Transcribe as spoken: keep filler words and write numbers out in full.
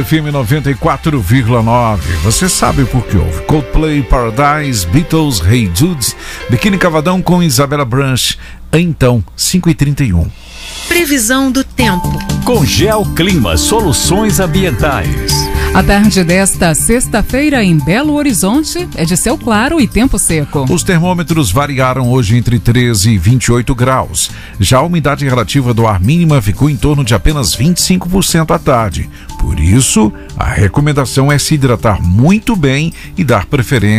F M noventa e quatro vírgula nove. Você sabe por que houve Coldplay, Paradise, Beatles, Hey Jude, Biquíni Cavadão com Isabela Branch. Então, cinco e trinta e um. Previsão do tempo. Com Geoclima Soluções Ambientais. A tarde desta sexta-feira em Belo Horizonte é de céu claro e tempo seco. Os termômetros variaram hoje entre treze e vinte e oito graus. Já a umidade relativa do ar mínima ficou em torno de apenas vinte e cinco por cento à tarde. Por isso, a recomendação é se hidratar muito bem e dar preferência